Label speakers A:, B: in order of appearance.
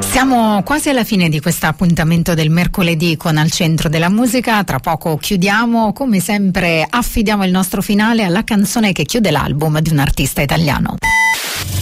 A: Siamo quasi alla fine di questo appuntamento del mercoledì con Al Centro della Musica. Tra poco chiudiamo, come sempre affidiamo il nostro finale alla canzone che chiude l'album di un artista italiano.